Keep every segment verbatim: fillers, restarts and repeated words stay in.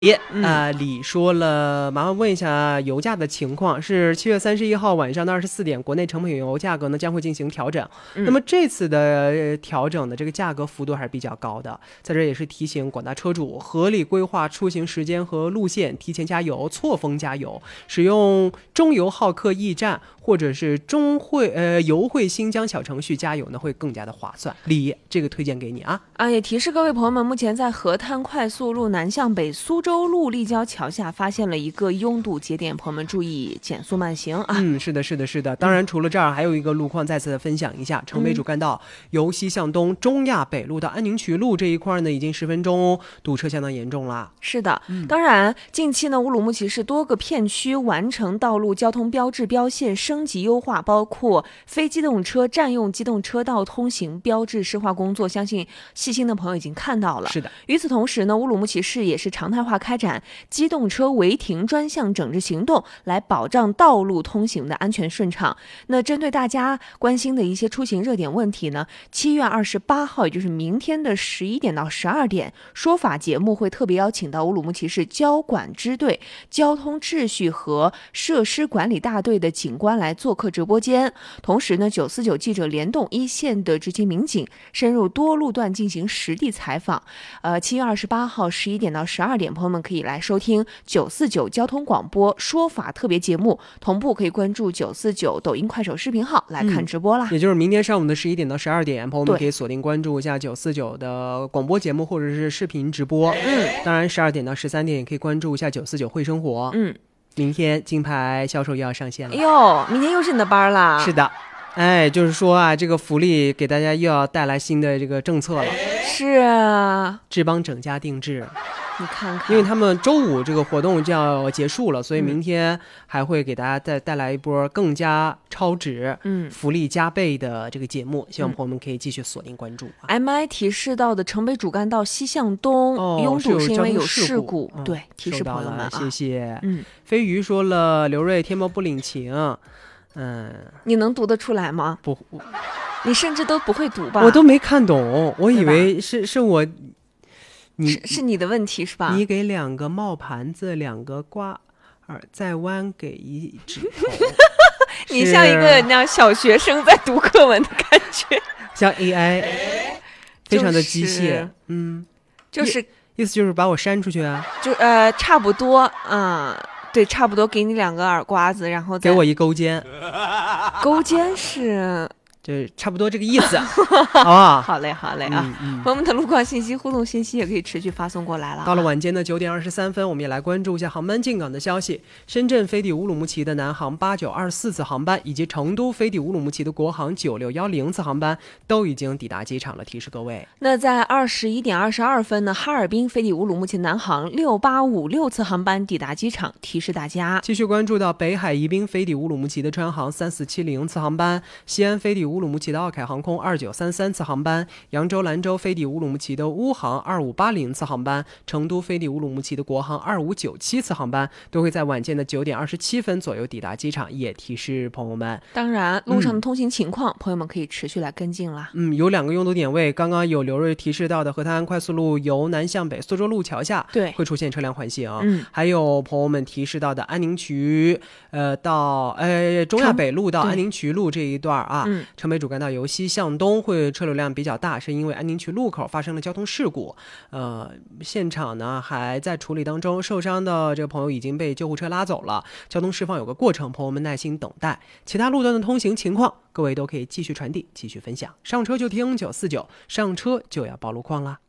也呃，李说了，麻烦问一下油价的情况。是七月三十一号晚上的二十四点，国内成品油价格呢将会进行调整。 嗯、 那么这次的调整的这个价格幅度还是比较高的，在这也是提醒广大车主合理规划出行时间和路线，提前加油，错峰加油，使用中油浩克驿站或者是中汇呃油汇新疆小程序加油呢，会更加的划算。李，这个推荐给你啊。 啊，也提示各位朋友们，目前在河滩快速路南向北苏州周路立交桥下发现了一个拥堵节点，朋友们注意减速慢行啊！ 嗯，是的，是的，是的。当然，除了这儿，还有一个路况再次分享一下：城北主干道由西向东，中亚北路到安宁渠路这一块呢，已经十分钟堵车相当严重了。 是的，嗯、当然，近期呢，乌鲁木齐市多个片区完成道路交通标志标线升级优化，包括非机动车占用机动车道通行标志示化工作，相信细心的朋友已经看到了。 是的。 与此同时呢，乌鲁木齐市也是常态化开展机动车违停专项整治行动，来保障道路通行的安全顺畅。那针对大家关心的一些出行热点问题呢，七月二十八号，也就是明天的十一点到十二点，说法节目会特别邀请到乌鲁木齐市交管支队交通秩序和设施管理大队的警官来做客直播间。同时呢，九四九记者联动一线的执勤民警，深入多路段进行实地采访。呃，七月二十八号十一点到十二点，朋友们可以来收听九四九交通广播说法特别节目，同步可以关注九四九抖音快手视频号来看直播啦。 嗯、也就是明天上午的十一点到十二点，朋友们可以锁定关注一下九四九的广播节目或者是视频直播。 嗯， 当然十二点到十三点也可以关注一下九四九会生活。 嗯， 明天金牌销售又要上线了。 哎呦，明天又是你的班啦。 是的。哎，就是说啊，这个福利给大家又要带来新的这个政策了。 是啊， 智邦整家定制， 你看看， 因为他们周五这个活动就要结束了，所以明天还会给大家再带来一波更加超值、嗯，福利加倍的这个节目，希望朋友们可以继续锁定关注、啊。 M I 提示到的城北主干道西向东、 哦、 拥堵是因为有事故， 嗯、 对，提示朋友们啊， 谢谢。 嗯， 飞鱼说了，刘瑞天猫不领情。嗯， 你能读得出来吗？ 不， 你甚至都不会读吧？ 我都没看懂，我以为是是我，你是是你的问题是吧？ 你给两个冒盘子，两个瓜儿，再弯给一指头。 你像一个那样小学生在读课文的感觉， 像 A I， 非常的机械，就是、嗯， 就是意思就是把我删出去啊？ 就呃，差不多，嗯。对，差不多给你两个耳刮子，然后再给我一勾肩。 勾肩是就差不多这个意思，好不好？ 好嘞，好嘞啊！ 嗯嗯、 朋友们的路况信息、互动信息也可以持续发送过来了。 到了晚间的九点二十三分，我们也来关注一下航班进港的消息。深圳飞抵乌鲁木齐的南航八九二四次航班，以及成都飞抵乌鲁木齐的国航九六一零次航班都已经抵达机场了。提示各位， 那在二十一点二十二分呢，哈尔滨飞抵乌鲁木齐南航六八五六次航班抵达机场，提示大家继续关注到北海宜宾飞抵乌鲁木齐的川航三四七零次航班，西安飞抵乌鲁木齐的奥凯航空二九三三次航班，扬州兰州飞抵乌鲁木齐的乌航二五八零次航班，成都飞抵乌鲁木齐的国航二五九七次航班都会在晚间的九点二十七分左右抵达机场，也提示朋友们。 当然路上的通行情况、嗯、朋友们可以持续来跟进啦。 嗯，有两个拥堵点位，刚刚有刘瑞提示到的河滩快速路由南向北苏州路桥下对会出现车辆环行， 嗯， 还有朋友们提示到的安宁渠呃到呃中亚北路到安宁渠路这一段啊， 嗯， 城北主干道由西向东会车流量比较大，是因为安宁渠路口发生了交通事故，呃，现场呢还在处理当中，受伤的这个朋友已经被救护车拉走了，交通释放有个过程，朋友们耐心等待。其他路段的通行情况，各位都可以继续传递，继续分享。上车就听九四九，上车就要报路况啦。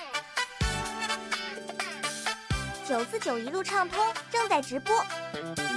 九四九一路畅通正在直播。